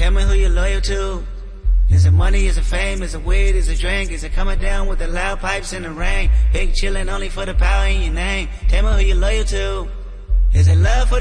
Tell me who you're loyal to. Is it money, is it fame, is it weed, is it drink? Is it coming down with the loud pipes in the rain? Big chillin' only for the power in your name. Tell me who you're loyal to. Is it love for